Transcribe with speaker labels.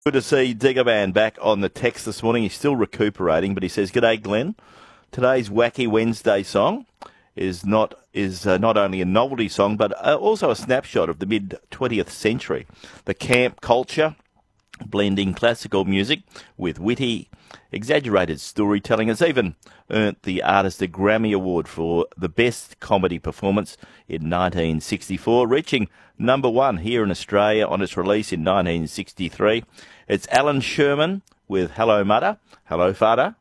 Speaker 1: Good to see Diggerman back on the text this morning. He's still recuperating, but he says, "G'day, Glenn. Today's Wacky Wednesday song is not only a novelty song, but also a snapshot of the mid-20th century. The camp culture, blending classical music with witty, exaggerated storytelling. It's even earned the artist a Grammy Award for the best comedy performance in 1964, reaching number one here in Australia on its release in 1963. It's Alan Sherman with Hello Mudder, Hello Fada.